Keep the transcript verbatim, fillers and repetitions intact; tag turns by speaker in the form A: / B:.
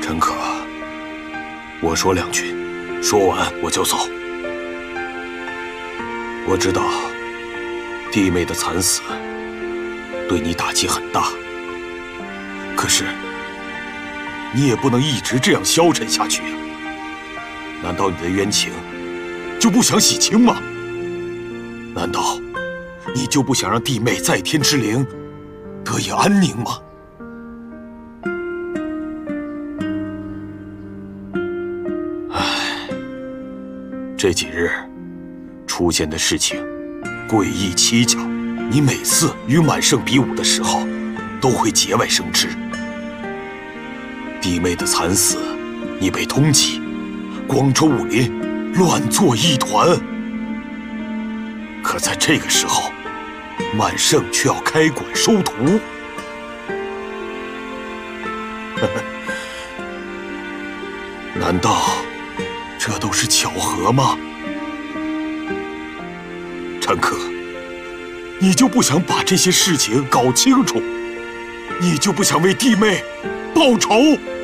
A: 陈可，我说两句，说完我就走。我知道弟妹的惨死对你打击很大，可是你也不能一直这样消沉下去呀。难道你的冤情就不想洗清吗？难道你就不想让弟妹在天之灵得以安宁吗？唉，这几日出现的事情诡异蹊跷，你每次与满圣比武的时候都会节外生枝。弟妹的惨死，你被通缉，广州武林乱作一团。可在这个时候，满圣却要开馆收徒。难道这都是巧合吗？陈可，你就不想把这些事情搞清楚？你就不想为弟妹报仇？